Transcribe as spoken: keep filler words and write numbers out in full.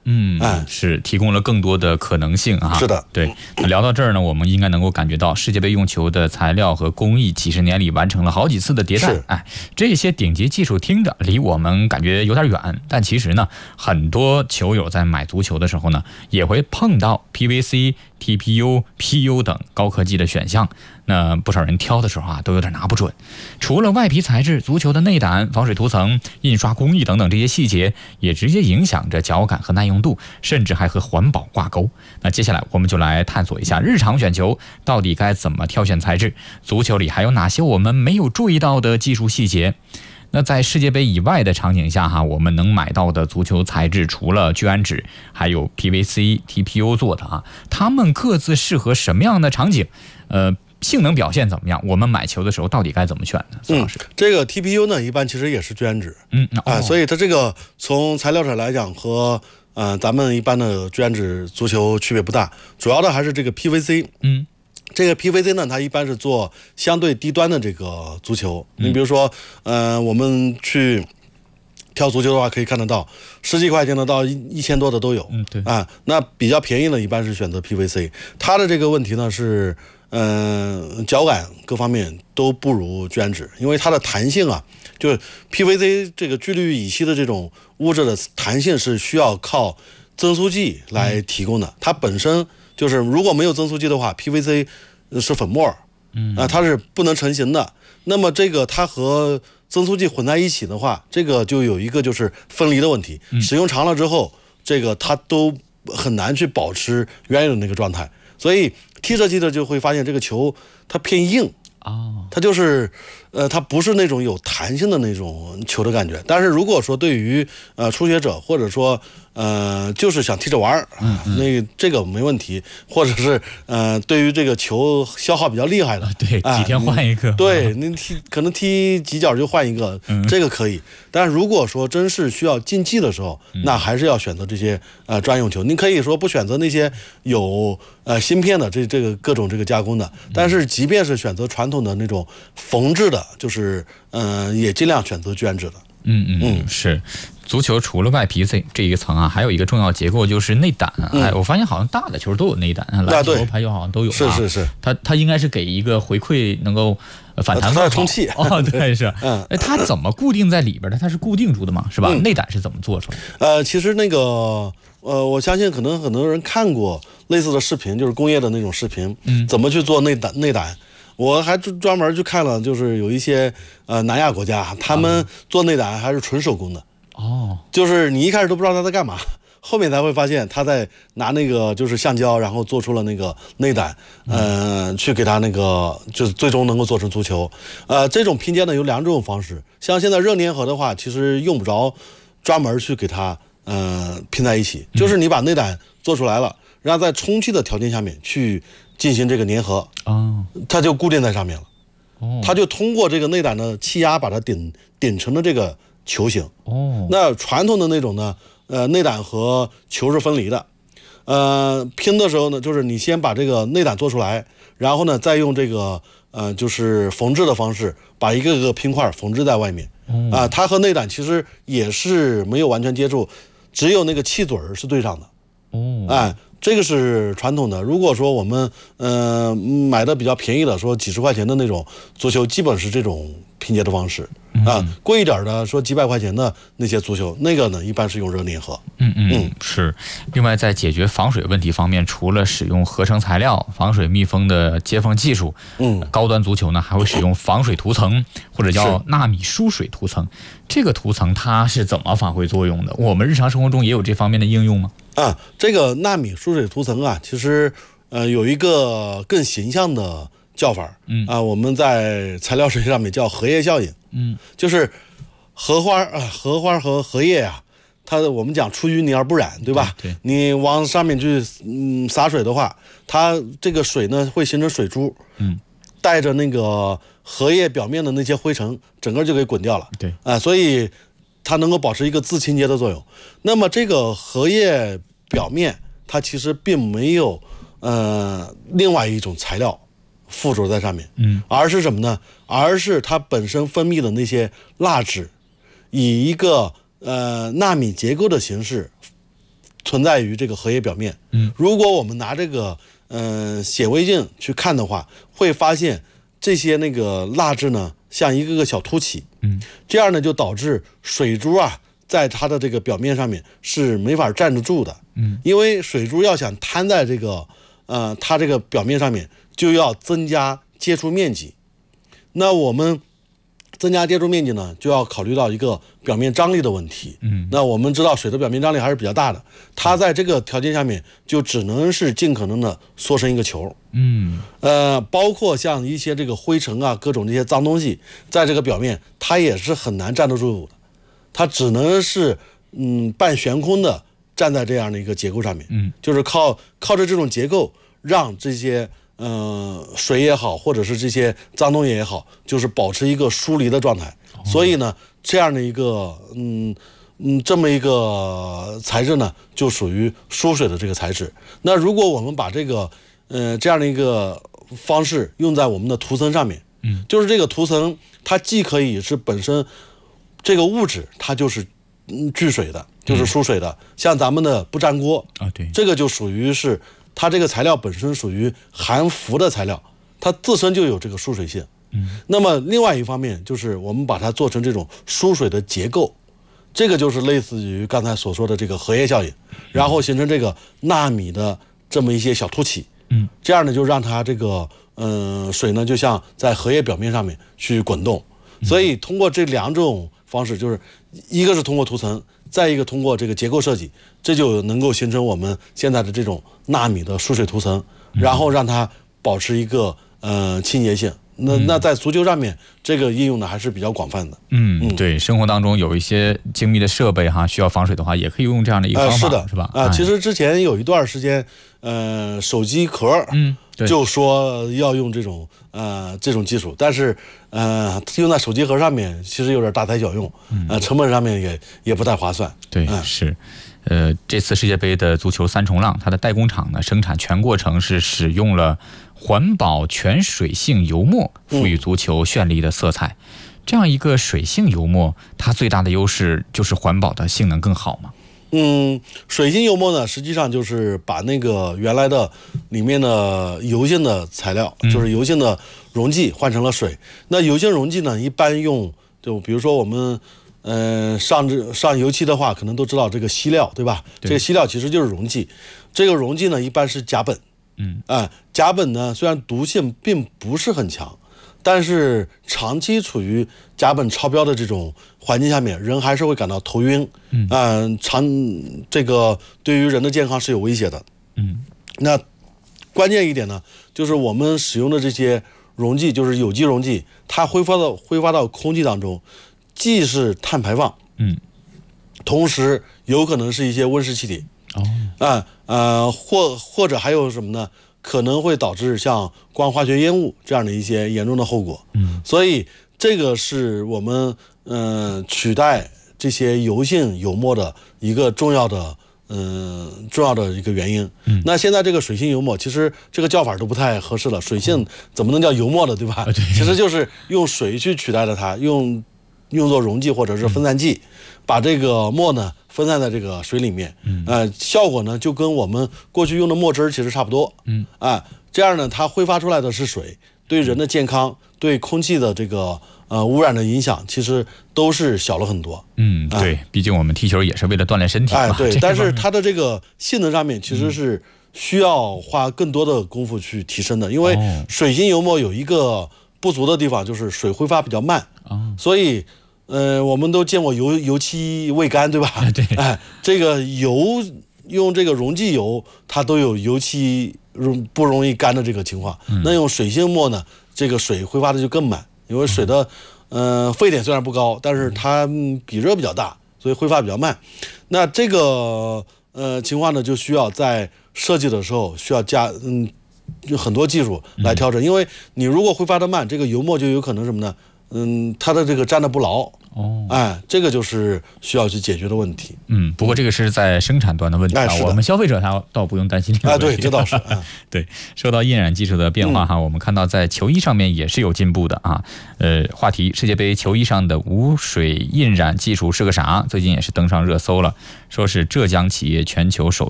嗯，哎，是提供了更多的可能性啊。 是的， 对。那聊到这儿呢，我们应该能够感觉到世界杯用球的材料和工艺几十年里完成了好几次的迭代。哎，这些顶级技术听着离我们感觉有点远，但其实呢，很多球友在买足球的时候呢，也会碰到 P V C、T P U、P U 等高科技的选项。那不少人挑的时候啊，都有点拿不准。除了外皮材质，足球的内胆、防水涂层、印刷工艺等等这些细节，也直接影响着脚感和耐用度，甚至还和环保挂钩。那接下来我们就来探索一下日常选球到底该怎么挑选材质，足球里还有哪些我们没有注意到的技术细节。那在世界杯以外的场景下哈，我们能买到的足球材质除了聚酯纸，还有 P V C、T P U 做的啊，它们各自适合什么样的场景？呃。性能表现怎么样？我们买球的时候到底该怎么选呢？ 嗯，这个 T P U 呢，一般其实也是聚酯纸， 嗯啊、 哦呃，所以它这个从材料上来讲和呃咱们一般的聚酯纸足球区别不大，主要的还是这个 P V C， 嗯， 这个 P V C 呢，它一般是做相对低端的这个足球，你比如说，呃，我们去挑足球的话，可以看得到十几块钱的到一一千多的都有， 嗯，对啊，那比较便宜的一般是选择 P V C， 它的这个问题呢是。嗯、呃，脚感各方面都不如聚酯纸，因为它的弹性啊，就是 P V C 这个聚氯乙烯的这种物质的弹性是需要靠增速剂来提供的。嗯、它本身就是如果没有增速剂的话 ，P V C 是粉末，嗯啊、呃，它是不能成型的。那么这个它和增速剂混在一起的话，这个就有一个就是分离的问题。嗯、使用长了之后，这个它都很难去保持原有的那个状态，所以。踢着踢着就会发现这个球它偏硬啊， 它就是，呃，它不是那种有弹性的那种球的感觉。但是如果说对于呃初学者或者说呃就是想踢着玩儿，嗯嗯那这个没问题，或者是呃对于这个球消耗比较厉害的， 对，几天换一个， 呃、对，你踢可能踢几脚就换一个，嗯、这个可以。但如果说真是需要竞技的时候，嗯、那还是要选择这些呃专用球。你可以说不选择那些有呃芯片的这这个各种这个加工的，但是即便是选择传统的那种缝制的，就是嗯、呃，也尽量选择聚酯纸的。 嗯嗯嗯，是。足球除了外皮这这一层啊，还有一个重要结构就是内胆。嗯、哎，我发现好像大的球都有内胆，篮球、排球好像都有、啊。 是是是， 它它应该是给一个回馈，能够反弹它充气。 哦，对是。 嗯， 哎，它怎么固定在里边的？它是固定住的吗？是吧？嗯、内胆是怎么做出来的？ 呃，其实那个呃，我相信可能很多人看过类似的视频，就是工业的那种视频，嗯，怎么去做内胆内胆。我还专门去看了，就是有一些呃南亚国家，他们做内胆还是纯手工的。 哦， 就是你一开始都不知道他在干嘛，后面才会发现他在拿那个就是橡胶，然后做出了那个内胆，嗯、呃，去给他那个就是最终能够做成足球。呃，这种拼接呢有两种方式，像现在热粘合的话，其实用不着专门去给它呃拼在一起，就是你把内胆做出来了，然后在充气的条件下面去进行这个粘合， 哦， 它就固定在上面了。 哦， 它就通过这个内胆的气压把它顶顶成了这个球形。 哦， 那传统的那种呢，呃，内胆和球是分离的。呃，拼的时候呢，就是你先把这个内胆做出来，然后呢，再用这个呃，就是缝制的方式，把一个个拼块缝制在外面。啊、哦呃，它和内胆其实也是没有完全接触，只有那个气嘴是对上的。 哦， 哎、呃。这个是传统的。如果说我们呃买的比较便宜的，说几十块钱的那种足球，基本是这种拼接的方式啊。 嗯、 贵一点的，说几百块钱的那些足球，那个呢一般是用热粘合。 嗯嗯嗯，是。另外，在解决防水问题方面，除了使用合成材料、防水密封的接缝技术， 嗯， 高端足球呢还会使用防水涂层，或者叫纳米疏水涂层。这个涂层它是怎么发挥作用的？我们日常生活中也有这方面的应用吗？ 啊，这个纳米疏水涂层啊，其实呃有一个更形象的叫法，嗯啊，我们在材料学上面叫荷叶效应， 嗯， 就是荷花啊，荷花和荷叶啊，它我们讲出淤泥而不染，对吧？ 对，对你往上面去嗯洒水的话，它这个水呢会形成水珠， 嗯， 带着那个荷叶表面的那些灰尘，整个就给滚掉了， 对啊，所以它能够保持一个自清洁的作用。那么这个荷叶表面它其实并没有呃另外一种材料附着在上面， 嗯， 而是什么呢？而是它本身分泌的那些蜡质，以一个呃纳米结构的形式存在于这个荷叶表面。 嗯， 如果我们拿这个嗯、呃、显微镜去看的话，会发现这些那个蜡质呢像一个个小凸起。 嗯， 这样呢就导致水珠啊在它的这个表面上面是没法站得住的。 嗯， 因为水珠要想摊在这个呃它这个表面上面，就要增加接触面积。那我们增加接触面积呢，就要考虑到一个表面张力的问题。 嗯， 那我们知道水的表面张力还是比较大的，它在这个条件下面就只能是尽可能的缩成一个球。 嗯， 呃，包括像一些这个灰尘啊，各种这些脏东西，在这个表面它也是很难站得住的，它只能是嗯半悬空的站在这样的一个结构上面。 嗯， 就是靠靠着这种结构让这些。呃，水也好，或者是这些脏东西也好，就是保持一个疏离的状态。哦、所以呢，这样的一个嗯嗯这么一个材质呢，就属于疏水的这个材质。那如果我们把这个呃这样的一个方式用在我们的涂层上面， 嗯， 就是这个涂层它既可以是本身这个物质它就是嗯聚水的，就是疏水的，嗯、像咱们的不粘锅啊，对， 这个就属于是。它这个材料本身属于含氟的材料，它自身就有这个疏水性。 嗯， 那么另外一方面就是我们把它做成这种疏水的结构，这个就是类似于刚才所说的这个荷叶效应，然后形成这个纳米的这么一些小凸起。 嗯， 这样呢就让它这个嗯、呃、水呢就像在荷叶表面上面去滚动。所以通过这两种方式，就是一个是通过涂层，再一个通过这个结构设计，这就能够形成我们现在的这种纳米的疏水涂层，然后让它保持一个呃清洁性。那那在足球上面，这个应用呢还是比较广泛的。 嗯，对，生活当中有一些精密的设备哈，需要防水的话，也可以用这样的一个方法， 呃、是的， 是吧？ 啊、呃，其实之前有一段时间，呃，手机壳， 嗯， 就说要用这种呃这种技术，但是呃用在手机壳上面，其实有点大材小用，呃，成本上面也也不太划算。 对， 嗯、 是。呃，这次世界杯的足球三重浪，它的代工厂呢，生产全过程是使用了环保全水性油墨，赋予足球绚丽的色彩。嗯、这样一个水性油墨，它最大的优势就是环保的性能更好嘛？ 嗯，水性油墨呢，实际上就是把那个原来的里面的油性的材料， 嗯、 就是油性的溶剂换成了水。那油性溶剂呢，一般用就比如说我们。呃，上这上油漆的话，可能都知道这个锡料，对吧？ 对， 这个锡料其实就是溶剂，这个溶剂呢一般是甲苯， 嗯， 啊、呃，甲苯呢虽然毒性并不是很强，但是长期处于甲苯超标的这种环境下面，人还是会感到头晕， 嗯， 啊、呃，长这个对于人的健康是有威胁的， 嗯， 那关键一点呢，就是我们使用的这些溶剂，就是有机溶剂，它挥发到挥发到空气当中。既是碳排放， 嗯， 同时有可能是一些温室气体， 哦， 啊呃或或者还有什么呢？可能会导致像光化学烟雾这样的一些严重的后果。 嗯， 所以这个是我们嗯、呃、取代这些油性油墨的一个重要的嗯、呃、重要的一个原因。 嗯， 那现在这个水性油墨其实这个叫法都不太合适了，水性怎么能叫油墨的，对吧？ 对， 其实就是用水去取代了它，用。用作溶剂或者是分散剂，嗯、把这个墨呢分散在这个水里面， 嗯， 呃，效果呢就跟我们过去用的墨汁其实差不多， 嗯， 啊、呃，这样呢它挥发出来的是水，对人的健康、对空气的这个呃污染的影响，其实都是小了很多。 嗯，对，呃、毕竟我们踢球也是为了锻炼身体嘛。 哎，对，但是它的这个性能上面其实是需要花更多的功夫去提升的，因为水性油墨有一个不足的地方，就是水挥发比较慢， 哦， 所以。呃，我们都见过油油漆未干，对吧？ 对， 哎，这个油用这个溶剂油，它都有油漆容不容易干的这个情况。 嗯、 那用水性墨呢，这个水挥发的就更慢，因为水的呃沸点虽然不高，但是它比热比较大，所以挥发比较慢。那这个呃情况呢，就需要在设计的时候需要加嗯，就很多技术来调整，嗯、因为你如果挥发的慢，这个油墨就有可能什么呢？ 嗯，它的这个粘的不牢。 哦， 哎，这个就是需要去解决的问题。 嗯，不过这个是在生产端的问题啊， 哎、 我们消费者他倒不用担心这个问题。 啊，对，这倒是。嗯、 对，说到印染技术的变化哈、嗯，我们看到在球衣上面也是有进步的啊。呃，话题世界杯球衣上的无水印染技术是个啥？最近也是登上热搜了，说是浙江企业全球首